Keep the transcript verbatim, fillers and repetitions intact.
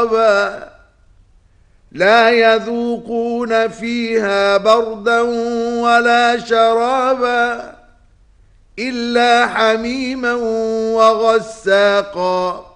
شرابا لا يذوقون فيها بردا ولا شرابا إلا حميما وغساقا